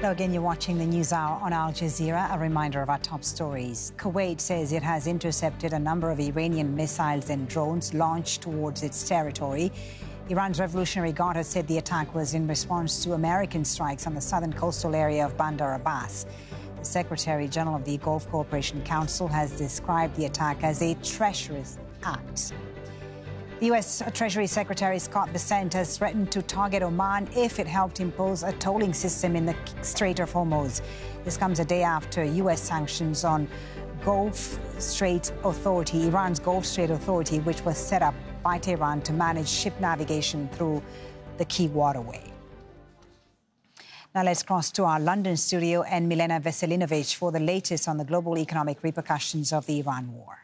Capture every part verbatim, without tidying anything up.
Hello again, you're watching the NewsHour on Al Jazeera. A reminder of our top stories. Kuwait says it has intercepted a number of Iranian missiles and drones launched towards its territory. Iran's Revolutionary Guard has said the attack was in response to American strikes on the southern coastal area of Bandar Abbas. The Secretary General of the Gulf Cooperation Council has described the attack as a treacherous act. The U S Treasury Secretary Scott Bessent has threatened to target Oman if it helped impose a tolling system in the Strait of Hormuz. This comes a day after U S sanctions on Gulf Strait Authority, Iran's Gulf Strait Authority, which was set up by Tehran to manage ship navigation through the key waterway. Now let's cross to our London studio and Milena Veselinovic for the latest on the global economic repercussions of the Iran war.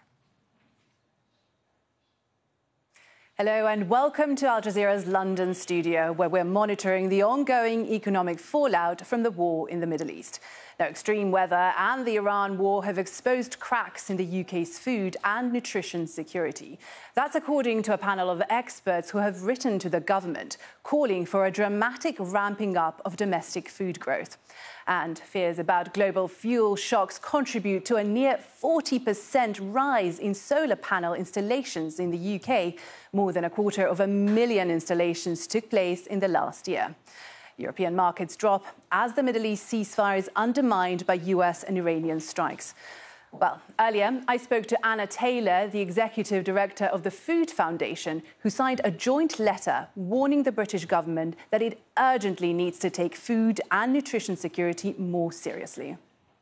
Hello and welcome to Al Jazeera's London studio, where we're monitoring the ongoing economic fallout from the war in the Middle East. Now, extreme weather and the Iran war have exposed cracks in the U K's food and nutrition security. That's according to a panel of experts who have written to the government, calling for a dramatic ramping up of domestic food growth. And fears about global fuel shocks contribute to a near forty percent rise in solar panel installations in the U K. More than a quarter of a million installations took place in the last year. European markets drop as the Middle East ceasefire is undermined by U S and Iranian strikes. Well, earlier, I spoke to Anna Taylor, the executive director of the Food Foundation, who signed a joint letter warning the British government that it urgently needs to take food and nutrition security more seriously.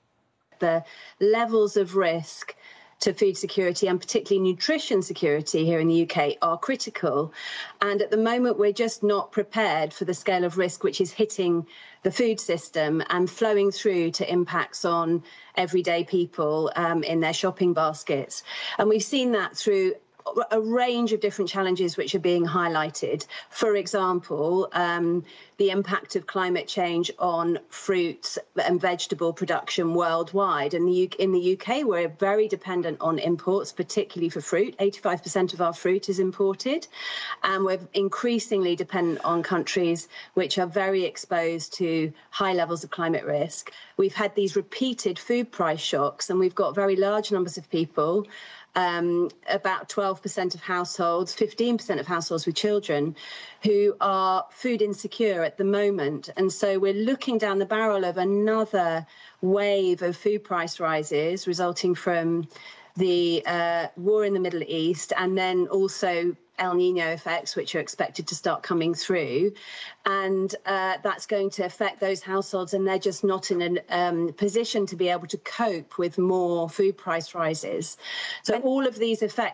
The levels of risk to food security and particularly nutrition security here in the U K are critical. And at the moment, we're just not prepared for the scale of risk which is hitting the food system and flowing through to impacts on everyday people um, in their shopping baskets. And we've seen that through a range of different challenges which are being highlighted. For example, um, the impact of climate change on fruit and vegetable production worldwide. And the, in the U K, we're very dependent on imports, particularly for fruit. eighty-five percent of our fruit is imported. And we're increasingly dependent on countries which are very exposed to high levels of climate risk. We've had these repeated food price shocks, and we've got very large numbers of people, Um, about twelve percent of households, fifteen percent of households with children, who are food insecure at the moment. And so we're looking down the barrel of another wave of food price rises resulting from the uh, war in the Middle East, and then also El Nino effects, which are expected to start coming through. And uh, that's going to affect those households, and they're just not in a um, position to be able to cope with more food price rises. So all of these effects